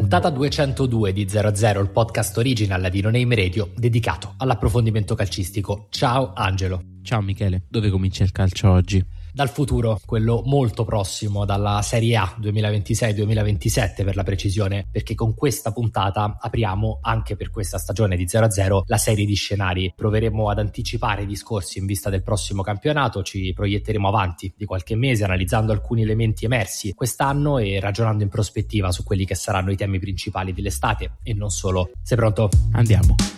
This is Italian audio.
Puntata 202 di 00, il podcast original di No Name Radio dedicato all'approfondimento calcistico. Ciao Angelo. Ciao Michele, dove comincia il calcio oggi? Dal futuro, quello molto prossimo, dalla Serie A 2026-2027 per la precisione, perché con questa puntata apriamo anche per questa stagione di 0-0 la serie di scenari. Proveremo ad anticipare i discorsi in vista del prossimo campionato, ci proietteremo avanti di qualche mese analizzando alcuni elementi emersi quest'anno e ragionando in prospettiva su quelli che saranno i temi principali dell'estate e non solo. Sei pronto? Andiamo.